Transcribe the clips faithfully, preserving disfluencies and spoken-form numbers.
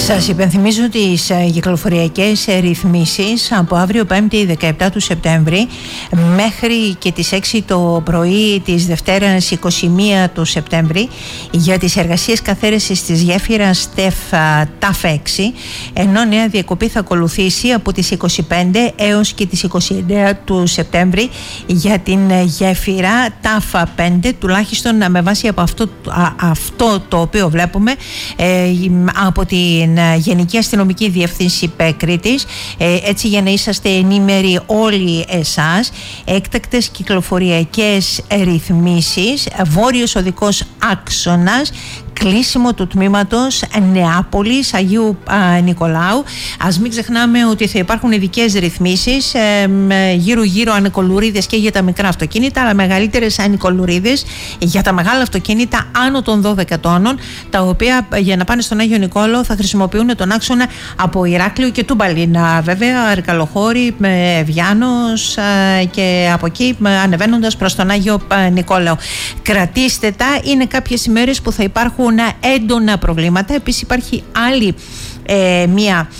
Σας υπενθυμίζω τις κυκλοφοριακές ρυθμίσεις από αύριο Πέμπτη δεκαεπτά του Σεπτέμβρη μέχρι και τις έξι το πρωί της Δευτέρας είκοσι μία του Σεπτέμβρη για τις εργασίες καθαίρεσης της γέφυρας ΤΑΦ έξι, ενώ νέα διακοπή θα ακολουθήσει από τις είκοσι πέντε έως και τις είκοσι εννέα του Σεπτέμβρη για την γέφυρα ΤΑΦ πέντε, τουλάχιστον με βάση από αυτό, α, αυτό το οποίο βλέπουμε ε, από την Γενική Αστυνομική Διεύθυνση Κρήτης, ε, έτσι για να είσαστε ενήμεροι όλοι εσάς. Έκτακτες κυκλοφοριακές ρυθμίσεις, βόρειος οδικός άξονας, κλείσιμο του τμήματος Νεάπολης Αγίου α, Νικολάου. Ας μην ξεχνάμε ότι θα υπάρχουν ειδικές ρυθμίσεις ε, γύρω-γύρω ανικολουρίδες και για τα μικρά αυτοκίνητα, αλλά μεγαλύτερες ανικολουρίδες για τα μεγάλα αυτοκίνητα άνω των δώδεκα τόνων, τα οποία για να πάνε στον Άγιο Νικόλαο θα χρησιμοποιούν τον άξονα από Ηράκλειο και Τούμπαλινα. Βέβαια, Αρκαλοχώρη, Βιάνος ε, και από εκεί ανεβαίνοντας προς τον Άγιο Νικόλαο. Κρατήστε τα, είναι κάποιες ημέρες που θα υπάρχουν έντονα προβλήματα. Επίσης υπάρχει άλλη ε, μία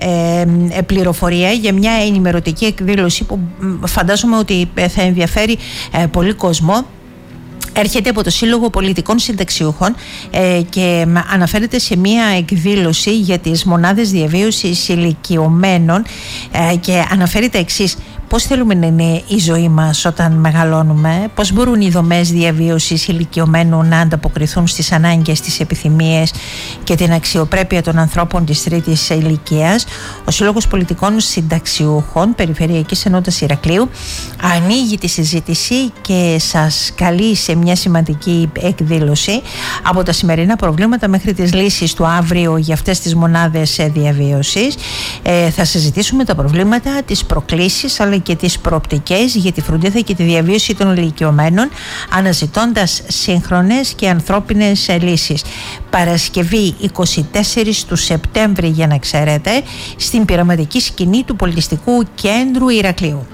ε, πληροφορία για μια ενημερωτική εκδήλωση που φαντάζομαι ότι θα ενδιαφέρει ε, πολύ κόσμο. Έρχεται από το Σύλλογο Πολιτικών Συνταξιούχων ε, και αναφέρεται σε μία εκδήλωση για τις μονάδες διαβίωσης ηλικιωμένων ε, και αναφέρει τα εξής. Πώς θέλουμε να είναι η ζωή μας όταν μεγαλώνουμε, πώς μπορούν οι δομές διαβίωσης ηλικιωμένου να ανταποκριθούν στις ανάγκες, τις επιθυμίες και την αξιοπρέπεια των ανθρώπων της τρίτης ηλικίας. Ο Σύλλογος Πολιτικών Συνταξιούχων Περιφερειακής Ενότητας Ηρακλείου ανοίγει τη συζήτηση και σας καλεί σε μια σημαντική εκδήλωση από τα σημερινά προβλήματα μέχρι τις λύσεις του αύριο για αυτές τις μονάδες διαβίωσης. Ε, θα συζητήσουμε τα προβλήματα, τις προκλήσεις αλλά και τις προοπτικές για τη φροντίδα και τη διαβίωση των ηλικιωμένων, αναζητώντας σύγχρονες και ανθρώπινες λύσεις. Παρασκευή εικοστή τέταρτη του Σεπτέμβρη, για να ξέρετε, στην πειραματική σκηνή του Πολιτιστικού Κέντρου Ηρακλείου.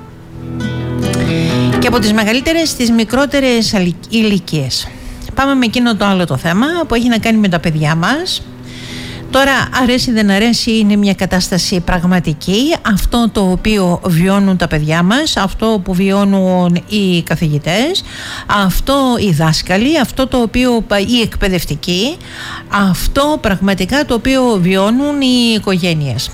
Και από τις μεγαλύτερες στις μικρότερες ηλικίες. Πάμε με εκείνο το άλλο το θέμα που έχει να κάνει με τα παιδιά μας. Τώρα, αρέσει δεν αρέσει, είναι μια κατάσταση πραγματική. Αυτό το οποίο βιώνουν τα παιδιά μας, αυτό που βιώνουν οι καθηγητές, αυτό οι δάσκαλοι, αυτό το οποίο οι εκπαιδευτικοί, αυτό πραγματικά το οποίο βιώνουν οι οικογένειες.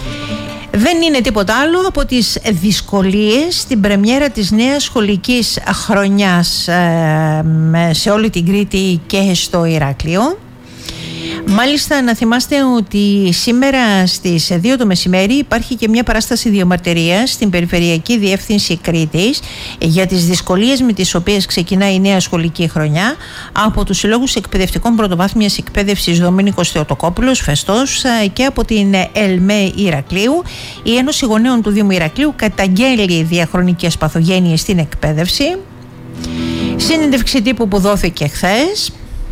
Δεν είναι τίποτα άλλο από τις δυσκολίες στην πρεμιέρα της νέας σχολικής χρονιάς ε, σε όλη την Κρήτη και στο Ηράκλειο. Μάλιστα, να θυμάστε ότι σήμερα στις δύο το μεσημέρι υπάρχει και μια παράσταση διαμαρτυρίας στην Περιφερειακή Διεύθυνση Κρήτης για τις δυσκολίες με τις οποίες ξεκινάει η νέα σχολική χρονιά από τους Συλλόγους Εκπαιδευτικών Πρωτοβάθμιας Εκπαίδευσης Δομήνικος Θεοτοκόπουλος Φεστός και από την ΕΛΜΕ Ηρακλείου. Η Ένωση Γονέων του Δήμου Ηρακλείου καταγγέλει διαχρονικές παθογένειες στην εκπαίδευση. Συνέντευξη τύπου που δόθηκε χθες.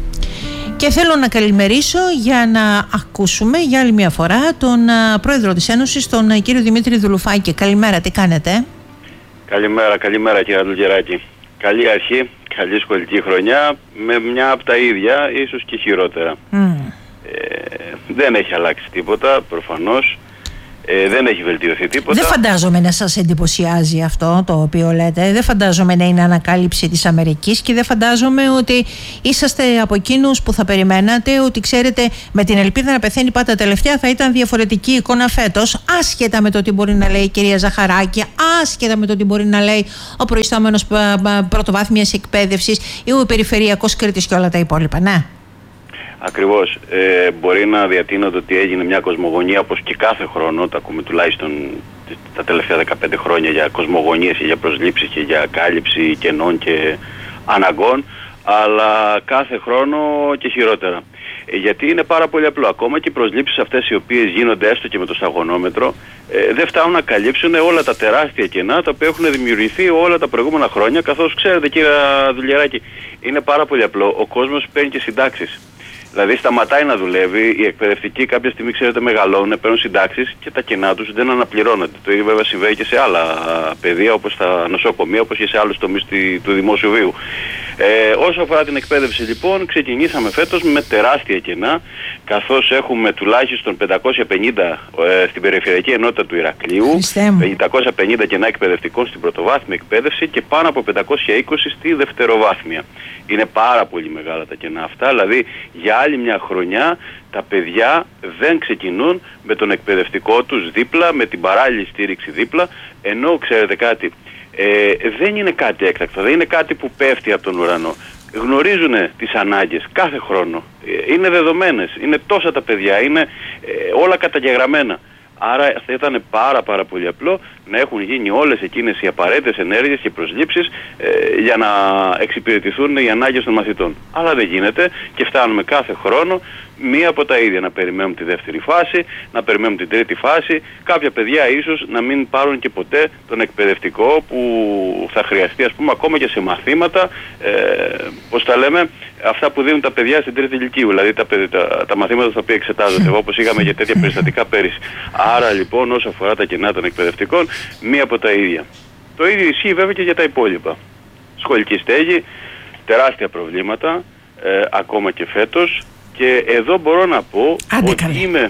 Και θέλω να καλημερίσω για να ακούσουμε για άλλη μια φορά τον uh, πρόεδρο της Ένωσης, τον uh, κύριο Δημήτρη Δουλουφάκη. Καλημέρα, τι κάνετε? Καλημέρα, καλημέρα κύριε Αντλογεράκη. Καλή αρχή, καλή σχολική χρονιά, με μια από τα ίδια, ίσως και χειρότερα. Mm. Ε, δεν έχει αλλάξει τίποτα, προφανώς. Ε, δεν έχει βελτιωθεί τίποτα. Δεν φαντάζομαι να σας εντυπωσιάζει αυτό το οποίο λέτε. Δεν φαντάζομαι να είναι ανακάλυψη της Αμερικής και δεν φαντάζομαι ότι είσαστε από εκείνους που θα περιμένατε ότι, ξέρετε, με την ελπίδα να πεθαίνει πάντα τελευταία θα ήταν διαφορετική εικόνα φέτος, άσχετα με το τι μπορεί να λέει η κυρία Ζαχαράκη, άσχετα με το τι μπορεί να λέει ο προϊστάμενος πρωτοβάθμιας εκπαίδευσης ή ο περιφερειακός Κρήτης και όλα τα υπόλοιπα. Ναι. Ακριβώς. Ε, μπορεί να διατείνονται ότι έγινε μια κοσμογονία, όπως και κάθε χρόνο, τα ακούμε τουλάχιστον τα τελευταία δεκαπέντε χρόνια, για κοσμογονίες και για προσλήψεις και για κάλυψη κενών και αναγκών, αλλά κάθε χρόνο και χειρότερα. Ε, γιατί είναι πάρα πολύ απλό. Ακόμα και οι προσλήψεις αυτές οι οποίες γίνονται έστω και με το σταγονόμετρο ε, δεν φτάνουν να καλύψουν όλα τα τεράστια κενά τα οποία έχουν δημιουργηθεί όλα τα προηγούμενα χρόνια, καθώς ξέρετε κύριε Δουλιαράκη, είναι πάρα πολύ απλό. Ο κόσμος παίρνει και συντάξεις. Δηλαδή σταματάει να δουλεύει, οι εκπαιδευτικοί κάποια στιγμή, ξέρετε, μεγαλώνουν, παίρνουν συντάξεις και τα κενά τους δεν αναπληρώνονται. Το ίδιο βέβαια συμβαίνει και σε άλλα πεδία, όπως στα νοσοκομεία, όπως και σε άλλους τομείς του δημόσιου βίου. Ε, όσο αφορά την εκπαίδευση λοιπόν, ξεκινήσαμε φέτος με τεράστια κενά, καθώς έχουμε τουλάχιστον πεντακόσια πενήντα ε, στην περιφερειακή ενότητα του Ηρακλείου, πεντακόσια πενήντα κενά εκπαιδευτικών στην πρωτοβάθμια εκπαίδευση και πάνω από πεντακόσια είκοσι στη δευτεροβάθμια. Είναι πάρα πολύ μεγάλα τα κενά αυτά, δηλαδή για άλλη μια χρονιά τα παιδιά δεν ξεκινούν με τον εκπαιδευτικό τους δίπλα, με την παράλληλη στήριξη δίπλα, ενώ ξέρετε κάτι, ε, δεν είναι κάτι έκτακτο, δεν είναι κάτι που πέφτει από τον ουρανό. Γνωρίζουν τις ανάγκες κάθε χρόνο, ε, είναι δεδομένες, είναι τόσα τα παιδιά, είναι ε, όλα καταγεγραμμένα. Άρα θα ήταν πάρα πάρα πολύ απλό να έχουν γίνει όλες εκείνες οι απαραίτητες ενέργειες και προσλήψεις ε, για να εξυπηρετηθούν οι ανάγκες των μαθητών. Αλλά δεν γίνεται και φτάνουμε κάθε χρόνο μία από τα ίδια. Να περιμένουμε τη δεύτερη φάση, να περιμένουμε την τρίτη φάση. Κάποια παιδιά ίσως να μην πάρουν και ποτέ τον εκπαιδευτικό που θα χρειαστεί, ας πούμε, ακόμα και σε μαθήματα, ε, πώς τα λέμε, αυτά που δίνουν τα παιδιά στην τρίτη ηλικίου, δηλαδή τα, τα, τα μαθήματα στα οποία εξετάζονται, όπως είχαμε και τέτοια περιστατικά πέρυσι. Άρα λοιπόν, όσο αφορά τα κενά των εκπαιδευτικών, μία από τα ίδια. Το ίδιο ισχύει βέβαια και για τα υπόλοιπα. Σχολική στέγη, τεράστια προβλήματα, ε, ακόμα και φέτος. Και εδώ μπορώ να πω Άντε ότι είμαι,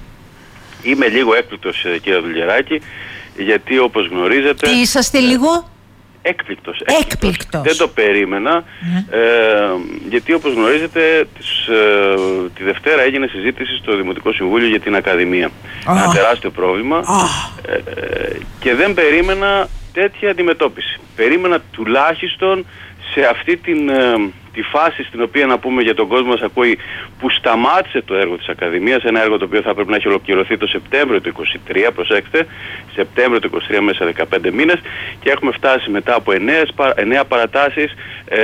είμαι λίγο έκπληκτος, κύριε Δουλγεράκη, γιατί όπως γνωρίζετε... Τι είσαστε λίγο? Έκπληκτος, έκπληκτος. έκπληκτος. Δεν το περίμενα, mm. ε, γιατί όπως γνωρίζετε τις, ε, τη Δευτέρα έγινε συζήτηση στο Δημοτικό Συμβούλιο για την Ακαδημία. Oh. Ένα τεράστιο πρόβλημα oh. ε, και δεν περίμενα τέτοια αντιμετώπιση. Περίμενα τουλάχιστον σε αυτή την... Ε, τη φάση στην οποία, να πούμε για τον κόσμο μας ακούει, που σταμάτησε το έργο της Ακαδημίας, ένα έργο το οποίο θα πρέπει να έχει ολοκληρωθεί το Σεπτέμβριο του είκοσι τρία, προσέξτε, Σεπτέμβριο του είκοσι τρία, μέσα δεκαπέντε μήνες, και έχουμε φτάσει μετά από εννέα παρατάσεις ε,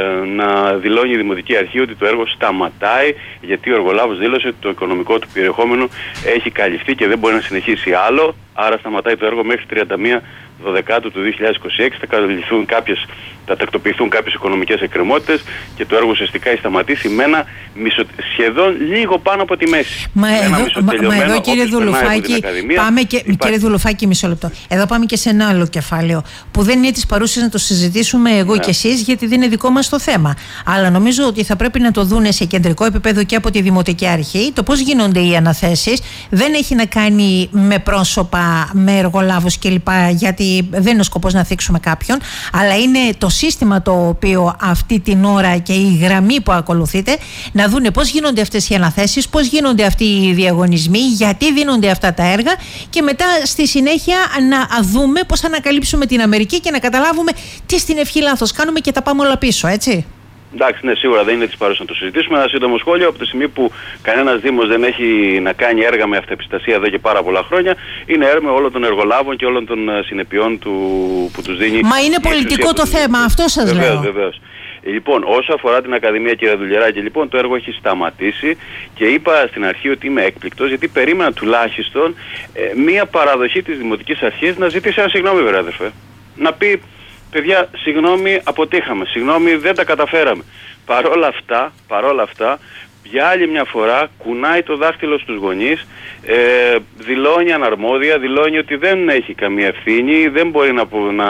να δηλώνει η Δημοτική Αρχή ότι το έργο σταματάει, γιατί ο εργολάβος δήλωσε ότι το οικονομικό του περιεχόμενο έχει καλυφθεί και δεν μπορεί να συνεχίσει άλλο, άρα σταματάει το έργο μέχρι τριάντα μία Δωδεκάτου του δύο χιλιάδες είκοσι έξι, θα καλυφθούν κάποιες, θα τακτοποιηθούν κάποιες οικονομικές εκκρεμότητες και το έργο ουσιαστικά έχει σταματήσει με ένα μισο, σχεδόν λίγο πάνω από τη μέση. Μα εδώ, μα, μα εδώ κύριε Δουλουφάκη, πάμε και, κύριε Δουλουφάκη, μισό λεπτό. Εδώ πάμε και σε ένα άλλο κεφάλαιο που δεν είναι της παρούσης να το συζητήσουμε εγώ ναι. και εσείς, γιατί δεν είναι δικό μας το θέμα. Αλλά νομίζω ότι θα πρέπει να το δούνε σε κεντρικό επίπεδο και από τη Δημοτική Αρχή. Το πώς γίνονται οι αναθέσεις δεν έχει να κάνει με πρόσωπα, με εργολάβους κλπ. Γιατί δεν είναι ο σκοπός να θίξουμε κάποιον, αλλά είναι το σύστημα το οποίο αυτή την ώρα και η γραμμή που ακολουθείτε, να δούνε πώς γίνονται αυτές οι αναθέσεις, πώς γίνονται αυτοί οι διαγωνισμοί, γιατί δίνονται αυτά τα έργα, και μετά στη συνέχεια να δούμε πώς θα ανακαλύψουμε την Αμερική και να καταλάβουμε τι στην ευχή λάθος κάνουμε και τα πάμε όλα πίσω, έτσι. Εντάξει, ναι, σίγουρα δεν είναι της παρούσης να το συζητήσουμε. Ένα σύντομο σχόλιο: από τη στιγμή που κανένας Δήμος δεν έχει να κάνει έργα με αυτοεπιστασία εδώ και πάρα πολλά χρόνια, είναι έργα όλων των εργολάβων και όλων των συνεπειών του που τους δίνει. Μα είναι πολιτικό το θέμα, αυτό σας βεβαίως, λέω. Βεβαίως. Λοιπόν, όσο αφορά την Ακαδημία, κύριε Δουλγεράκη, λοιπόν, το έργο έχει σταματήσει και είπα στην αρχή ότι είμαι έκπληκτος, γιατί περίμενα τουλάχιστον ε, μία παραδοχή της Δημοτικής Αρχής να ζητήσει ένα συγγνώμη, βέβαια, αδερφέ. Να πει, παιδιά, συγγνώμη, αποτύχαμε, συγγνώμη, δεν τα καταφέραμε. Παρόλα αυτά, παρόλα αυτά, για άλλη μια φορά κουνάει το δάχτυλο στους γονείς, ε, δηλώνει αναρμόδια, δηλώνει ότι δεν έχει καμία ευθύνη, δεν μπορεί να, να,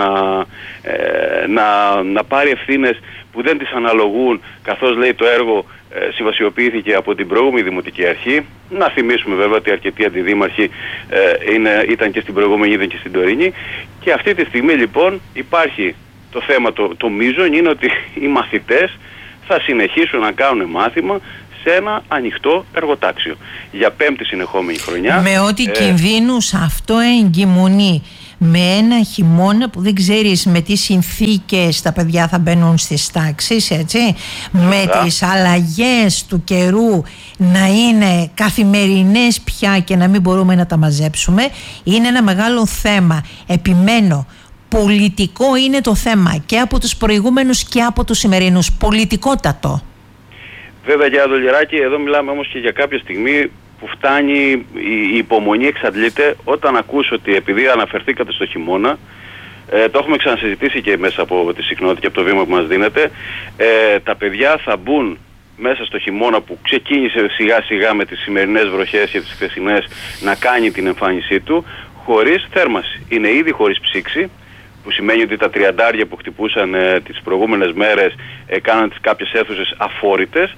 ε, να, να πάρει ευθύνες που δεν τις αναλογούν, καθώς λέει το έργο ε, συμβασιοποιήθηκε από την προηγούμενη Δημοτική Αρχή. Να θυμίσουμε βέβαια ότι αρκετοί αντιδήμαρχοι ε, είναι, ήταν και στην προηγούμενη, ήταν και στην τωρινή. Και αυτή τη στιγμή λοιπόν υπάρχει το θέμα, το, το μείζον είναι ότι οι μαθητές θα συνεχίσουν να κάνουν μάθημα σε ένα ανοιχτό εργοτάξιο για πέμπτη συνεχόμενη χρονιά. Με ό,τι ε, κινδύνους αυτό εγκυμονεί. Με ένα χειμώνα που δεν ξέρεις με τι συνθήκες τα παιδιά θα μπαίνουν στις τάξεις, έτσι, με τις αλλαγές του καιρού να είναι καθημερινές πια και να μην μπορούμε να τα μαζέψουμε, είναι ένα μεγάλο θέμα. Επιμένω, πολιτικό είναι το θέμα και από τους προηγούμενους και από τους σημερινούς, πολιτικότατο. Βέβαια, κύριε Δουλγεράκη, εδώ μιλάμε όμως και για κάποια στιγμή που φτάνει, η υπομονή εξαντλείται όταν ακούς ότι, επειδή αναφερθήκατε στο χειμώνα, ε, το έχουμε ξανασυζητήσει και μέσα από τη συχνότητα και από το βήμα που μας δίνετε, ε, τα παιδιά θα μπουν μέσα στο χειμώνα που ξεκίνησε σιγά σιγά με τις σημερινές βροχές και τις χθεσινές να κάνει την εμφάνισή του, χωρίς θέρμανση. Είναι ήδη χωρίς ψήξη, που σημαίνει ότι τα τριαντάρια που χτυπούσαν ε, τις προηγούμενες μέρες ε, κάναν τις κάποιες αίθουσες αφόρητες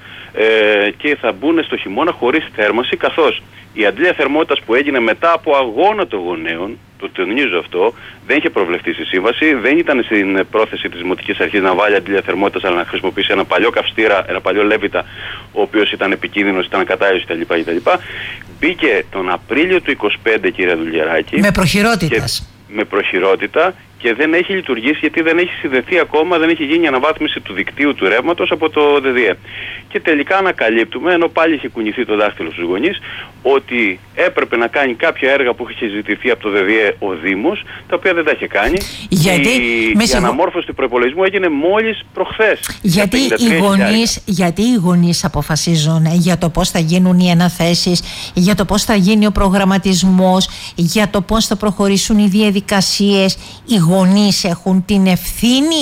ε, και θα μπουν στο χειμώνα χωρίς θέρμανση, καθώς η αντλία θερμότητας που έγινε μετά από αγώνα των γονέων, το τονίζω αυτό, δεν είχε προβλεφθεί στη σύμβαση, δεν ήταν στην πρόθεση της Δημοτικής Αρχής να βάλει αντλία θερμότητας, αλλά να χρησιμοποιήσει ένα παλιό καυστήρα, ένα παλιό λέβητα, ο οποίος ήταν επικίνδυνος, ήταν ακατάλληλος κτλ. κτλ. Μπήκε τον Απρίλιο του είκοσι πέντε, κύριε Δουλγεράκη. Με προχειρότητας. Με προχειρότητα και δεν έχει λειτουργήσει γιατί δεν έχει συνδεθεί ακόμα, δεν έχει γίνει αναβάθμιση του δικτύου του ρεύματος από το ΔΔΕ. Και τελικά ανακαλύπτουμε, ενώ πάλι είχε κουνηθεί το δάχτυλο στους γονείς, ότι έπρεπε να κάνει κάποια έργα που είχε ζητηθεί από το ΔΔΕ ο Δήμος, τα οποία δεν τα είχε κάνει. Γιατί η, η αναμόρφωση του προϋπολογισμού έγινε μόλις προχθές. Γιατί οι, γονείς, γιατί οι γονείς αποφασίζουν για το πώς θα γίνουν οι αναθέσεις, για το πώς θα γίνει ο προγραμματισμός, για το πώς θα προχωρήσουν οι διαδικασίες. Οι γονείς έχουν την ευθύνη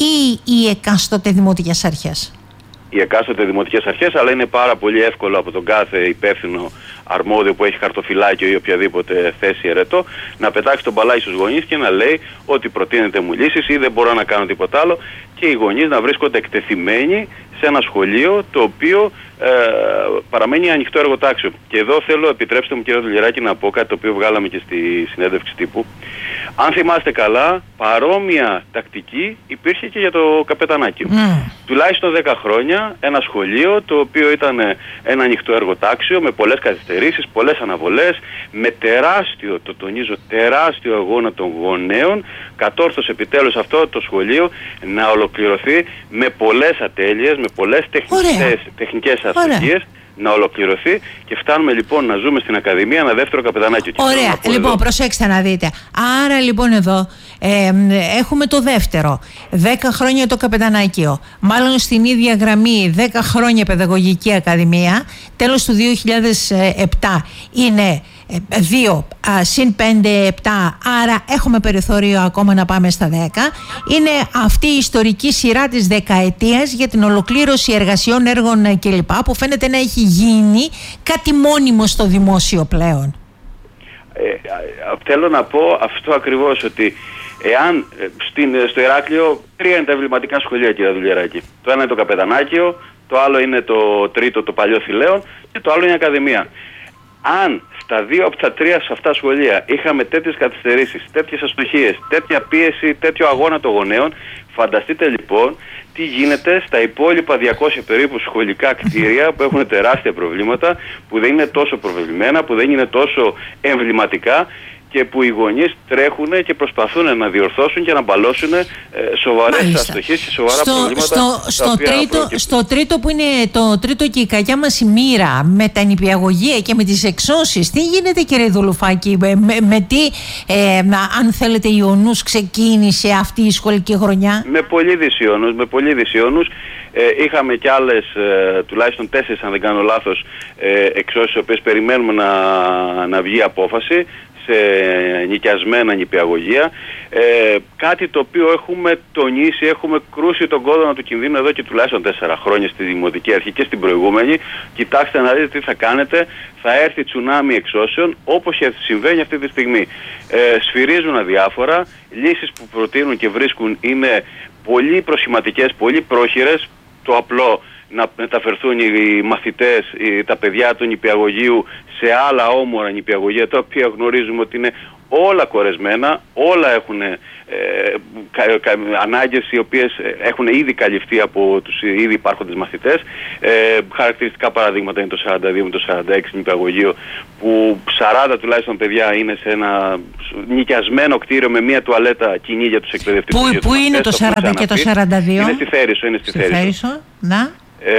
ή οι εκάστοτε δημοτικές αρχές? Οι εκάστοτε δημοτικές αρχές, αλλά είναι πάρα πολύ εύκολο από τον κάθε υπεύθυνο αρμόδιο που έχει χαρτοφυλάκιο ή οποιαδήποτε θέση ερετό να πετάξει τον μπαλάκι στους γονείς και να λέει ότι προτείνετε μου λύσεις ή δεν μπορώ να κάνω τίποτα άλλο, και οι γονείς να βρίσκονται εκτεθειμένοι σε ένα σχολείο το οποίο ε, παραμένει ανοιχτό εργοτάξιο. Και εδώ θέλω, επιτρέψτε μου κύριε Δουλγεράκη, να πω κάτι το οποίο βγάλαμε και στη συνέντευξη τύπου. Αν θυμάστε καλά, παρόμοια τακτική υπήρχε και για το Καπετανάκιο. Mm. Τουλάχιστον δέκα χρόνια ένα σχολείο το οποίο ήταν ένα ανοιχτό εργοτάξιο με πολλές καθυστερήσεις, πολλές αναβολές, με τεράστιο, το τονίζω, τεράστιο αγώνα των γονέων, κατόρθωσε επιτέλους αυτό το σχολείο να ολοκληρωθεί με πολλές ατέλειες, με πολλές τεχνικές, τεχνικές αστοχίες, να ολοκληρωθεί και φτάνουμε λοιπόν να ζούμε στην Ακαδημία ένα δεύτερο Καπετανάκιο. Ωραία, λοιπόν, εδώ. Προσέξτε να δείτε. Άρα λοιπόν εδώ ε, έχουμε το δεύτερο. Δέκα χρόνια το Καπετανάκιο. Μάλλον στην ίδια γραμμή δέκα χρόνια Παιδαγωγική Ακαδημία. Τέλος του δύο χιλιάδες επτά είναι δύο συν πέντε, επτά, άρα έχουμε περιθώριο ακόμα να πάμε στα δέκα. Είναι αυτή η ιστορική σειρά της δεκαετίας για την ολοκλήρωση εργασιών, έργων κλπ, που φαίνεται να έχει γίνει κάτι μόνιμο στο δημόσιο πλέον. Ε, θέλω να πω αυτό ακριβώς, ότι εάν στην, στο Ηράκλειο τρία είναι τα εμβληματικά σχολεία, κύριε Δουλγεράκη. Το ένα είναι το Καπετανάκιο, το άλλο είναι το τρίτο, το παλιό Θηλαίον, και το άλλο είναι η Ακαδημία. Αν στα δύο από τα τρία σε αυτά σχολεία είχαμε τέτοιες καθυστερήσεις, τέτοιες αστοχίες, τέτοια πίεση, τέτοιο αγώνα των γονέων, φανταστείτε λοιπόν τι γίνεται στα υπόλοιπα διακόσια περίπου σχολικά κτίρια που έχουν τεράστια προβλήματα, που δεν είναι τόσο προβλημένα, που δεν είναι τόσο εμβληματικά και που οι γονείς τρέχουν και προσπαθούν να διορθώσουν και να μπαλώσουν ε, σοβαρές αστοχίες και σοβαρά στο, προβλήματα. Στο, στο, τρίτο, στο τρίτο που είναι το τρίτο και η κακιά μας η μοίρα, με τα νηπιαγωγεία και με τις εξώσεις, τι γίνεται κύριε Δουλουφάκη, με, με, με τι, ε, αν θέλετε, ιονούς ξεκίνησε αυτή η σχολική χρονιά? Με πολύ δυσιόνους, με πολύ δυσιόνους. Ε, είχαμε και άλλες, ε, τουλάχιστον τέσσερις αν δεν κάνω λάθος, ε, εξώσεις, οι οποίες περιμένουμε να, να βγει απόφαση σε νοικιασμένα νηπιαγωγεία. Ε, κάτι το οποίο έχουμε τονίσει, έχουμε κρούσει τον κόδωνα του κινδύνου εδώ και τουλάχιστον τέσσερα χρόνια στη Δημοτική Αρχή και στην προηγούμενη. Κοιτάξτε να δείτε τι θα κάνετε. Θα έρθει τσουνάμι εξώσεων, όπως συμβαίνει αυτή τη στιγμή. Ε, σφυρίζουν αδιάφορα. Λύσεις που προτείνουν και βρίσκουν είναι πολύ προσχηματικές, πολύ πρόχειρες. Το απλό να μεταφερθούν οι μαθητές, οι, τα παιδιά του νηπιαγωγείου σε άλλα όμορα νηπιαγωγεία, τα οποία γνωρίζουμε ότι είναι όλα κορεσμένα, όλα έχουν ε, κα, κα, ανάγκες οι οποίες έχουν ήδη καλυφθεί από τους ήδη υπάρχοντες μαθητές. Ε, χαρακτηριστικά παραδείγματα είναι το σαράντα δύο με το σαράντα έξι νηπιαγωγείο, που σαράντα τουλάχιστον παιδιά είναι σε ένα νοικιασμένο κτίριο με μία τουαλέτα κοινή για τους εκπαιδευτικούς. Πού, πού είναι το σαράντα και το σαράντα δύο? Είναι στη Θέρισο. Είναι στη, στη Θέρισο. Θέρισο. Να. Ε,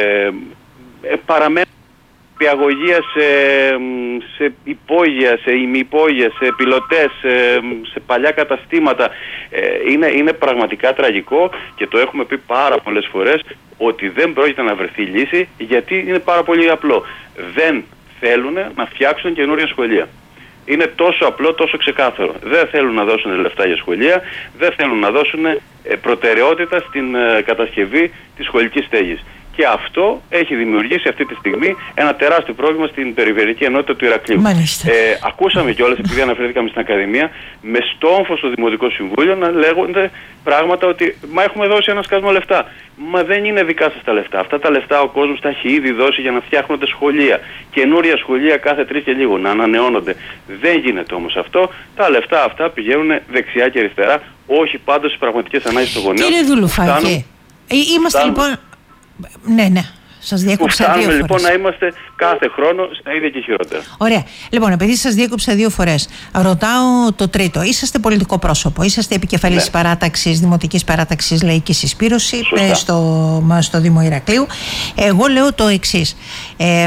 ε, παραμένουν νηπιαγωγεία σε, σε υπόγεια, σε ημιυπόγεια, σε πιλωτές, σε, σε παλιά καταστήματα. Ε, είναι, είναι πραγματικά τραγικό και το έχουμε πει πάρα πολλές φορές ότι δεν πρόκειται να βρεθεί λύση, γιατί είναι πάρα πολύ απλό. Δεν θέλουν να φτιάξουν καινούργια σχολεία. Είναι τόσο απλό, τόσο ξεκάθαρο. Δεν θέλουν να δώσουν λεφτά για σχολεία, δεν θέλουν να δώσουν προτεραιότητα στην κατασκευή της σχολικής στέγης. Και αυτό έχει δημιουργήσει αυτή τη στιγμή ένα τεράστιο πρόβλημα στην περιφερειακή ενότητα του Ηρακλείου. Ε, ακούσαμε κιόλας, επειδή αναφερθήκαμε στην Ακαδημία, με στόμφο στο Δημοτικό Συμβούλιο να λέγονται πράγματα ότι μα έχουμε δώσει ένα σκάσμα λεφτά. Μα δεν είναι δικά σας τα λεφτά. Αυτά τα λεφτά ο κόσμος τα έχει ήδη δώσει για να φτιάχνονται σχολεία. Καινούρια σχολεία κάθε τρεις και λίγο να ανανεώνονται. Δεν γίνεται όμως αυτό. Τα λεφτά αυτά πηγαίνουν δεξιά και αριστερά, όχι πάντως στις πραγματικές ανάγκες των γονέων. Κύριε Δουλουφάκη, είμαστε φτάνουν... λοιπόν. Ναι, ναι. Σας διέκοψα δύο φορές. Λοιπόν να είμαστε κάθε χρόνο στα ίδια και χειρότερα. Ωραία. Λοιπόν, επειδή σας διέκοψα δύο φορές, ρωτάω το τρίτο. Είσαστε πολιτικό πρόσωπο, είσαστε επικεφαλής της ναι. παράταξης, Δημοτικής Παράταξης Λαϊκή Συσπήρωση στο, στο Δήμο Ηρακλείου. Εγώ λέω το εξής. Ε,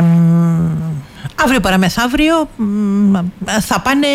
Αύριο παραμεθαύριο θα πάνε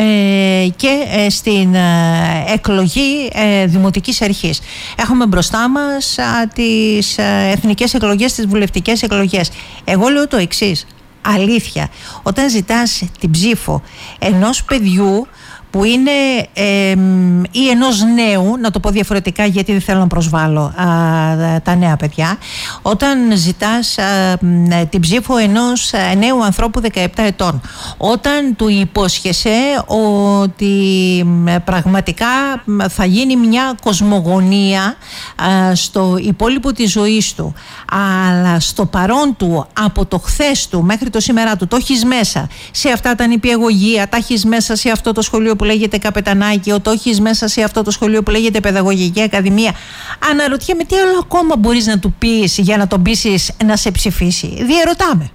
ε, και ε, στην ε, εκλογή ε, Δημοτικής Αρχής. Έχουμε μπροστά μας α, τις ε, εθνικές εκλογές, τις βουλευτικές εκλογές. Εγώ λέω το εξής. Αλήθεια, όταν ζητάς την ψήφο ενός παιδιού που είναι ε, ή ενός νέου, να το πω διαφορετικά γιατί δεν θέλω να προσβάλλω α, τα νέα παιδιά, όταν ζητάς α, την ψήφο ενός νέου ανθρώπου δεκαεπτά ετών, όταν του υπόσχεσαι ότι πραγματικά θα γίνει μια κοσμογονία α, στο υπόλοιπο της ζωής του, αλλά στο παρόν του, από το χθες του μέχρι το σήμερα του, το έχεις μέσα σε αυτά τα νηπιαγωγεία, τα έχεις μέσα σε αυτό το σχολείο που λέγεται Καπετανάκιο, το έχεις μέσα σε αυτό το σχολείο που λέγεται Παιδαγωγική Ακαδημία. Αναρωτιέμαι τι άλλο ακόμα μπορείς να του πεις για να τον πείσεις να σε ψηφίσει. Διερωτάμε.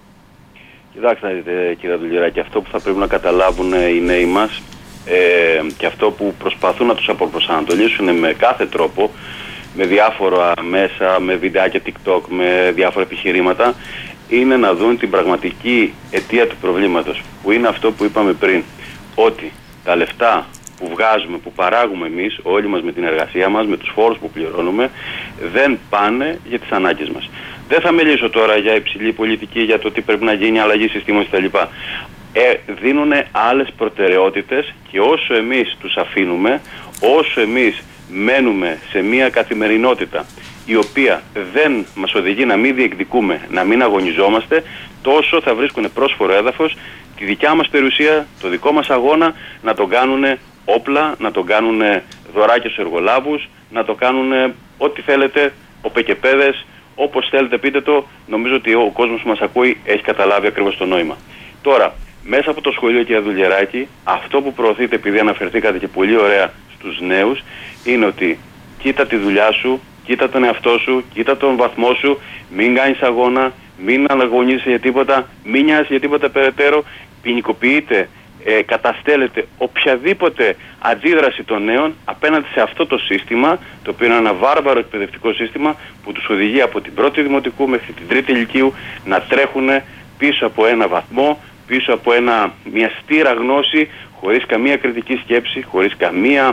Κοιτάξτε να δείτε κύριε Δουλγεράκη, αυτό που θα πρέπει να καταλάβουν οι νέοι μας ε, και αυτό που προσπαθούν να τους αποπροσανατολίσουν με κάθε τρόπο, με διάφορα μέσα, με βιντεάκια TikTok, με διάφορα επιχειρήματα, είναι να δουν την πραγματική αιτία του προβλήματος, που είναι αυτό που είπαμε πριν, ότι τα λεφτά που βγάζουμε, που παράγουμε εμείς, όλοι μας με την εργασία μας, με τους φόρους που πληρώνουμε, δεν πάνε για τις ανάγκες μας. Δεν θα μιλήσω τώρα για υψηλή πολιτική, για το τι πρέπει να γίνει, αλλαγή συστήματος κτλ. Ε, δίνουν άλλες προτεραιότητες και όσο εμείς τους αφήνουμε, όσο εμείς μένουμε σε μια καθημερινότητα η οποία δεν μας οδηγεί να μην διεκδικούμε, να μην αγωνιζόμαστε, τόσο θα βρίσκουν πρόσφορο έδαφος τη δικιά μας περιουσία, το δικό μας αγώνα, να τον κάνουν όπλα, να τον κάνουν δωράκια στους εργολάβους, να το κάνουν ό,τι θέλετε, οπεκεπέδες, όπως θέλετε πείτε το. Νομίζω ότι ο κόσμος που μας ακούει έχει καταλάβει ακριβώς το νόημα. Τώρα, μέσα από το σχολείο, κύριε Δουλγεράκη, αυτό που προωθείτε, επειδή αναφερθήκατε και πολύ ωραία στους νέους, είναι ότι κοίτα τη δουλειά σου, κοίτα τον εαυτό σου, κοίτα τον βαθμό σου, μην κάνεις αγώνα, μην αναγωνίζεσαι για τίποτα, μην νοιάζεσαι για τίποτα περαιτέρω, ποινικοποιείτε, ε, καταστέλλετε οποιαδήποτε αντίδραση των νέων απέναντι σε αυτό το σύστημα, το οποίο είναι ένα βάρβαρο εκπαιδευτικό σύστημα που τους οδηγεί από την πρώτη δημοτικού μέχρι την τρίτη ηλικίου να τρέχουν πίσω από ένα βαθμό, πίσω από ένα, μια στήρα γνώση, χωρίς καμία κριτική σκέψη, χωρίς καμία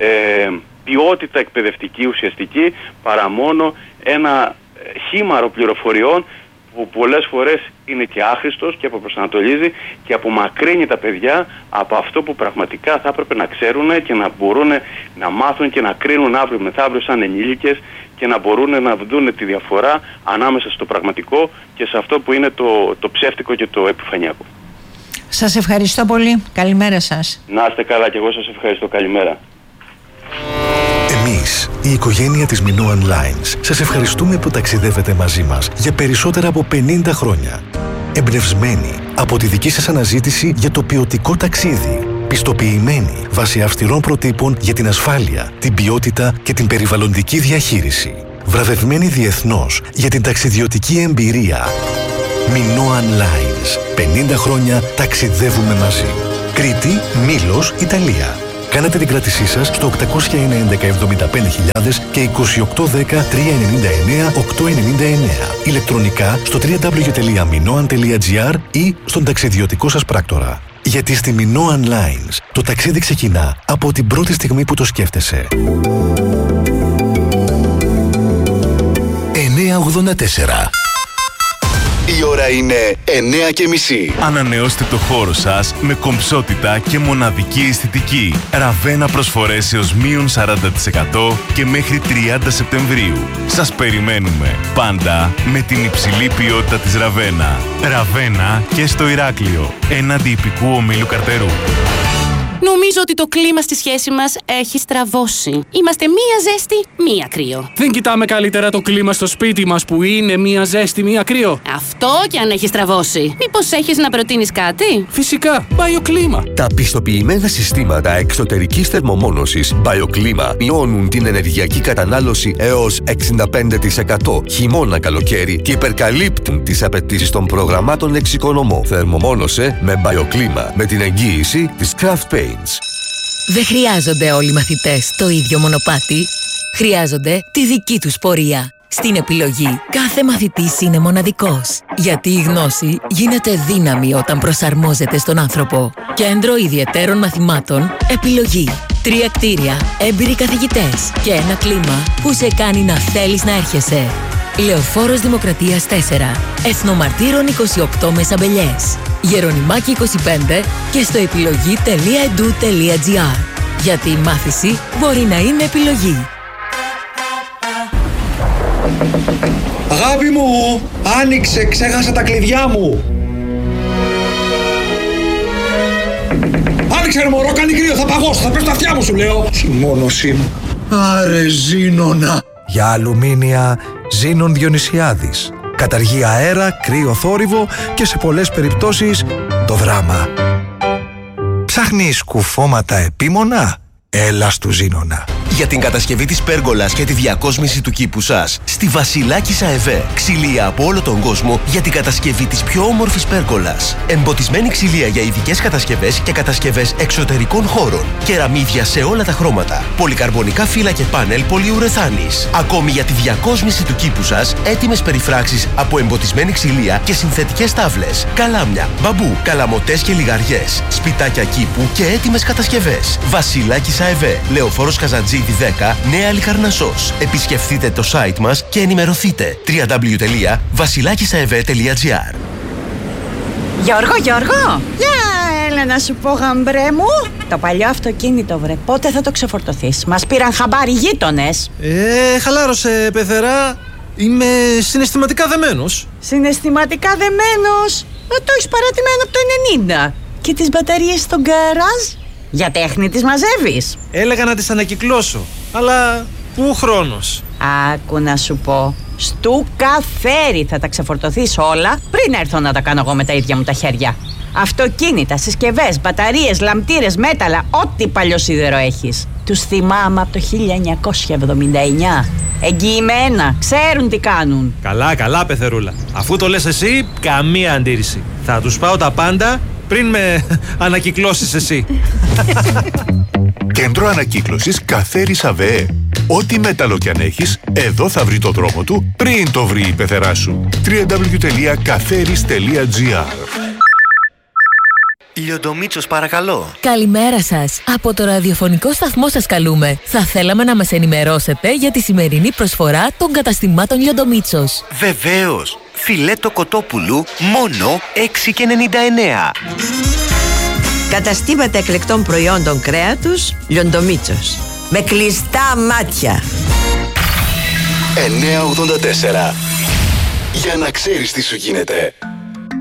ε, ποιότητα εκπαιδευτική ουσιαστική, παρά μόνο ένα χήμαρο πληροφοριών που πολλές φορές είναι και άχρηστος και αποπροσανατολίζει και απομακρύνει τα παιδιά από αυτό που πραγματικά θα έπρεπε να ξέρουν και να μπορούν να μάθουν και να κρίνουν αύριο μεθαύριο σαν ενήλικες και να μπορούν να δουν τη διαφορά ανάμεσα στο πραγματικό και σε αυτό που είναι το, το ψεύτικο και το επιφανειακό. Σας ευχαριστώ πολύ. Καλημέρα σας. Να είστε καλά και εγώ σας ευχαριστώ. Καλημέρα. Εμείς, η οικογένεια της Minoan Lines, σας ευχαριστούμε που ταξιδεύετε μαζί μας για περισσότερα από πενήντα χρόνια. Εμπνευσμένοι από τη δική σας αναζήτηση για το ποιοτικό ταξίδι. Πιστοποιημένοι βάσει αυστηρών προτύπων για την ασφάλεια, την ποιότητα και την περιβαλλοντική διαχείριση. Βραβευμένοι διεθνώς για την ταξιδιωτική εμπειρία. Minoan Lines. πενήντα χρόνια ταξιδεύουμε μαζί. Κρήτη, Μήλος, Ιταλία. Κάνετε την κράτησή σας στο οκτακόσια ενενήντα εβδομήντα πέντε χιλιάδες και είκοσι οκτώ δέκα τριακόσια ενενήντα εννέα οκτακόσια ενενήντα εννέα. Ηλεκτρονικά στο double-u double-u double-u τελεία minoan τελεία gr ή στον ταξιδιωτικό σας πράκτορα. Γιατί στη Minoan Lines το ταξίδι ξεκινά από την πρώτη στιγμή που το σκέφτεσαι. εννιακόσια ογδόντα τέσσερα Η ώρα είναι εννιά και μισή. Ανανεώστε το χώρο σας με κομψότητα και μοναδική αισθητική. Ραβένα προσφορές έως μείον σαράντα τοις εκατό και μέχρι τριάντα Σεπτεμβρίου. Σας περιμένουμε πάντα με την υψηλή ποιότητα της Ραβένα. Ραβένα και στο Ηράκλειο, έναντι ιππικού ομίλου Καρτερού. Νομίζω ότι το κλίμα στη σχέση μας έχει στραβώσει. Είμαστε μία ζέστη, μία κρύο. Δεν κοιτάμε καλύτερα το κλίμα στο σπίτι μας που είναι μία ζέστη, μία κρύο? Αυτό και αν έχει στραβώσει. Μήπως έχεις να προτείνεις κάτι? Φυσικά, BioClima. Τα πιστοποιημένα συστήματα εξωτερικής θερμομόνωσης BioClima μειώνουν την ενεργειακή κατανάλωση έως εξήντα πέντε τοις εκατό χειμώνα-καλοκαίρι και υπερκαλύπτουν τις απαιτήσεις των προγραμμάτων εξοικονομώ. Θερμομόνωσε με BioClima με την εγγύηση της Craft Paints. Δεν χρειάζονται όλοι οι μαθητές το ίδιο μονοπάτι. Χρειάζονται τη δική τους πορεία. Στην επιλογή, κάθε μαθητής είναι μοναδικός. Γιατί η γνώση γίνεται δύναμη όταν προσαρμόζεται στον άνθρωπο. Κέντρο Ιδιαιτέρων Μαθημάτων, επιλογή. Τρία κτίρια, έμπειροι καθηγητές και ένα κλίμα που σε κάνει να θέλεις να έρχεσαι. Λεωφόρος Δημοκρατίας τέσσερα, Εθνομαρτύρων είκοσι οκτώ Μεσαμπελιές, Γερονιμάκη είκοσι πέντε και στο επιλογή τελεία e d u τελεία g r. Γιατί η μάθηση μπορεί να είναι επιλογή. Αγάπη μου, άνοιξε, ξέχασα τα κλειδιά μου. Άνοιξε ρε μωρό, κάνει κρύο, θα παγώσω, θα πέσω τα αυτιά μου σου λέω. Συμμόνωσή μου. Άρε Ζήνονα. Για αλουμίνια Ζήνων Διονυσιάδης. Καταργεί αέρα, κρύο θόρυβο και σε πολλές περιπτώσεις το δράμα. Ψάχνεις κουφώματα επίμονα? Έλα στου Ζήνονα. Για την κατασκευή της πέργολας και τη διακόσμηση του κήπου σας, στη Βασιλάκη ΑΕΒ. Ξυλία από όλο τον κόσμο για την κατασκευή της πιο όμορφης πέργολας. Εμποτισμένη ξυλία για ειδικές κατασκευές και κατασκευές εξωτερικών χώρων. Κεραμίδια σε όλα τα χρώματα. Πολυκαρμπονικά φύλλα και πάνελ πολυουρεθάνης. Ακόμη για τη διακόσμηση του κήπου σας, έτοιμες περιφράξεις από εμποτισμένη ξυλία και συνθετικές τάβλες. Καλάμια, μπαμπού, καλαμοτές και λιγαριές. Σπιτάκια κήπου και έτοιμες κατασκευές. Βασιλάκη ΑΕΒ. Λεωφόρος Καζαντζίδη δέκα, Νέα Λικαρνασσός. Επισκεφτείτε το site μας και ενημερωθείτε. double-u double-u double-u τελεία βασιλάκισαεβέ τελεία τζι άρ. Γιώργο, Γιώργο! Για έλα να σου πω, γαμπρέ μου. Το παλιό αυτοκίνητο, βρε, πότε θα το ξεφορτωθείς? Μας πήραν χαμπάρι γείτονες. Ε, χαλάρωσε, πεθερά. Είμαι συναισθηματικά δεμένος. Συναισθηματικά δεμένος? Ε, το έχεις παρατημένο από το ενενήντα. Και τις μπαταρίες στο γκαράζ? Για τέχνη τις μαζεύεις? Έλεγα να τις ανακυκλώσω, αλλά πού χρόνος? Άκου να σου πω, στου καφέρι θα τα ξεφορτωθείς όλα πριν έρθω να τα κάνω εγώ με τα ίδια μου τα χέρια. Αυτοκίνητα, συσκευές, μπαταρίες, λαμπτήρες, μέταλλα, ό,τι παλιό σίδερο έχεις. Τους θυμάμαι από το χίλια εννιακόσια εβδομήντα εννιά. Εγγυημένα, ξέρουν τι κάνουν. Καλά, καλά, πεθερούλα. Αφού το λες εσύ, καμία αντίρρηση. Θα τους πάω τα πάντα πριν με ανακυκλώσεις εσύ. Κέντρο Ανακύκλωσης Καθέρης ΑΒΕ. Ό,τι μέταλλο κι αν έχεις, εδώ θα βρει το δρόμο του πριν το βρει η πεθερά σου. double-u double-u double-u τελεία καθέρης τελεία τζι άρ. Λιοντομίτσος, παρακαλώ. Καλημέρα σας. Από το ραδιοφωνικό σταθμό σας καλούμε. Θα θέλαμε να μας ενημερώσετε για τη σημερινή προσφορά των καταστημάτων Λιοντομίτσος. Βεβαίως. Φιλέτο κοτόπουλου μόνο έξι και ενενήντα εννέα. Καταστήματα εκλεκτών προϊόντων κρέατος Λιοντομίτσος. Με κλειστά μάτια. εννιακόσια ογδόντα τέσσερα. Για να ξέρεις τι σου γίνεται.